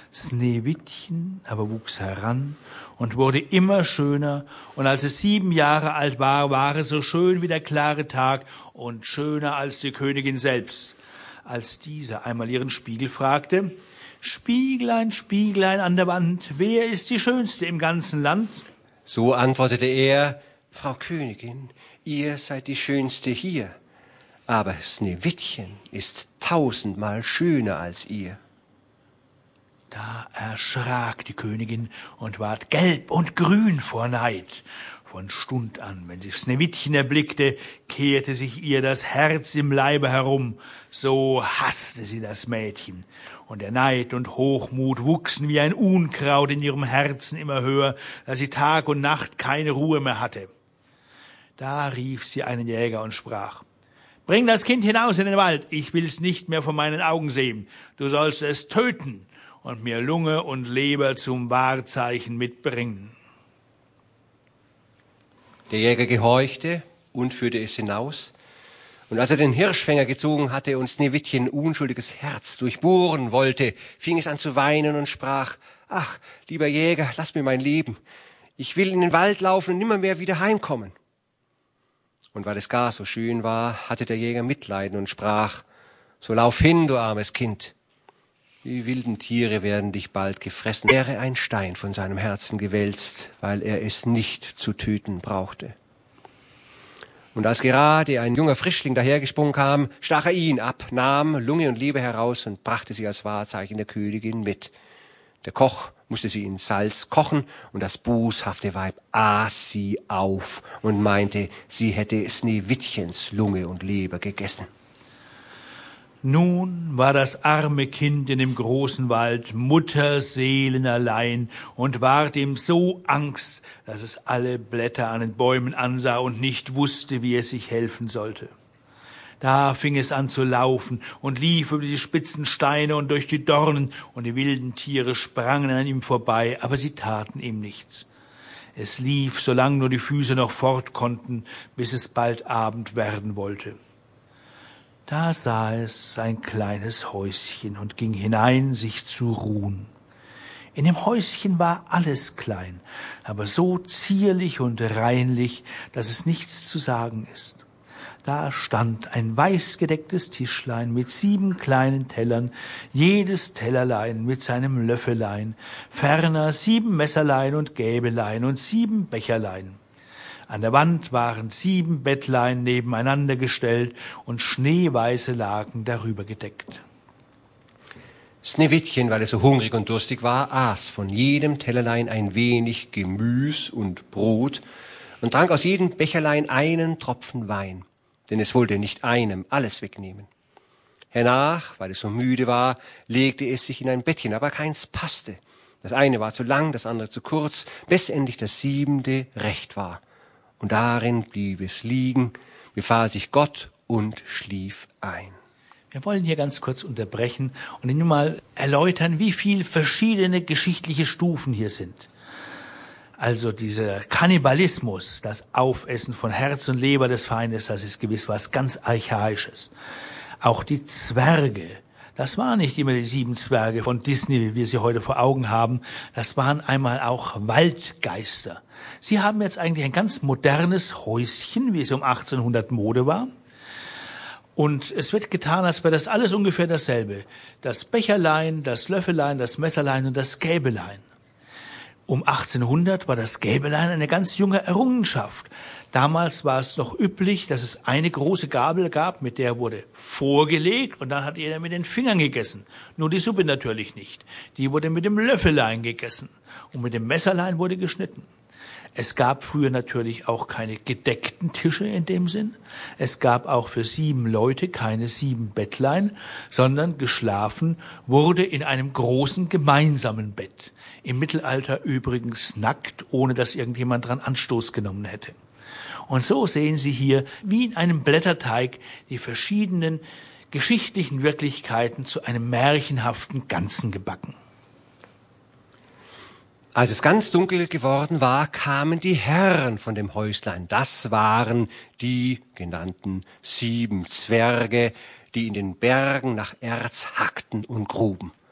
Sneewittchen aber wuchs heran und wurde immer schöner, und als es 7 Jahre alt war, war es so schön wie der klare Tag und schöner als die Königin selbst. Als diese einmal ihren Spiegel fragte: »Spieglein, Spieglein an der Wand, wer ist die Schönste im ganzen Land?« So antwortete er: »Frau Königin, ihr seid die Schönste hier, aber Sneewittchen ist 1000-mal schöner als ihr.« Da erschrak die Königin und ward gelb und grün vor Neid. Von Stund an, wenn sie Sneewittchen erblickte, kehrte sich ihr das Herz im Leibe herum. So hasste sie das Mädchen. Und der Neid und Hochmut wuchsen wie ein Unkraut in ihrem Herzen immer höher, dass sie Tag und Nacht keine Ruhe mehr hatte. Da rief sie einen Jäger und sprach: »Bring das Kind hinaus in den Wald, ich will's nicht mehr vor meinen Augen sehen. Du sollst es töten und mir Lunge und Leber zum Wahrzeichen mitbringen.« Der Jäger gehorchte und führte es hinaus. Und als er den Hirschfänger gezogen hatte und Sneewittchen unschuldiges Herz durchbohren wollte, fing es an zu weinen und sprach: »Ach, lieber Jäger, lass mir mein Leben. Ich will in den Wald laufen und nimmermehr wieder heimkommen.« Und weil es gar so schön war, hatte der Jäger Mitleiden und sprach: »So lauf hin, du armes Kind. Die wilden Tiere werden dich bald gefressen.« Wäre ein Stein von seinem Herzen gewälzt, weil er es nicht zu töten brauchte. Und als gerade ein junger Frischling dahergesprungen kam, stach er ihn ab, nahm Lunge und Leber heraus und brachte sie als Wahrzeichen der Königin mit. Der Koch musste sie in Salz kochen, und das boshafte Weib aß sie auf und meinte, sie hätte Sneewittchens Lunge und Leber gegessen. Nun war das arme Kind in dem großen Wald mutterseelenallein und ward ihm so Angst, dass es alle Blätter an den Bäumen ansah und nicht wusste, wie es sich helfen sollte. Da fing es an zu laufen und lief über die spitzen Steine und durch die Dornen, und die wilden Tiere sprangen an ihm vorbei, aber sie taten ihm nichts. Es lief, solange nur die Füße noch fort konnten, bis es bald Abend werden wollte. Da sah es ein kleines Häuschen und ging hinein, sich zu ruhen. In dem Häuschen war alles klein, aber so zierlich und reinlich, dass es nichts zu sagen ist. Da stand ein weißgedecktes Tischlein mit 7 kleinen Tellern, jedes Tellerlein mit seinem Löffelein, ferner 7 Messerlein und Gäbelein und 7 Becherlein. An der Wand waren 7 Bettlein nebeneinander gestellt und schneeweiße Laken darüber gedeckt. Sneewittchen, weil es so hungrig und durstig war, aß von jedem Tellerlein ein wenig Gemüs und Brot und trank aus jedem Becherlein einen Tropfen Wein, denn es wollte nicht einem alles wegnehmen. Hernach, weil es so müde war, legte es sich in ein Bettchen, aber keins passte. Das eine war zu lang, das andere zu kurz, bis endlich das 7. recht war. Und darin blieb es liegen, befahl sich Gott und schlief ein. Wir wollen hier ganz kurz unterbrechen und Ihnen mal erläutern, wie viel verschiedene geschichtliche Stufen hier sind. Also dieser Kannibalismus, das Aufessen von Herz und Leber des Feindes, das ist gewiss was ganz Archaisches. Auch die Zwerge, das waren nicht immer die 7 Zwerge von Disney, wie wir sie heute vor Augen haben. Das waren einmal auch Waldgeister. Sie haben jetzt eigentlich ein ganz modernes Häuschen, wie es um 1800 Mode war. Und es wird getan, als wäre das alles ungefähr dasselbe. Das Becherlein, das Löffelein, das Messerlein und das Gäbelein. Um 1800 war das Gäbelein eine ganz junge Errungenschaft. Damals war es noch üblich, dass es eine große Gabel gab, mit der wurde vorgelegt und dann hat jeder mit den Fingern gegessen. Nur die Suppe natürlich nicht. Die wurde mit dem Löffelein gegessen und mit dem Messerlein wurde geschnitten. Es gab früher natürlich auch keine gedeckten Tische in dem Sinn. Es gab auch für 7 Leute keine 7 Bettlein, sondern geschlafen wurde in einem großen gemeinsamen Bett. Im Mittelalter übrigens nackt, ohne dass irgendjemand dran Anstoß genommen hätte. Und so sehen Sie hier, wie in einem Blätterteig, die verschiedenen geschichtlichen Wirklichkeiten zu einem märchenhaften Ganzen gebacken. Als es ganz dunkel geworden war, kamen die Herren von dem Häuslein. Das waren die genannten 7 Zwerge, die in den Bergen nach Erz hackten und gruben.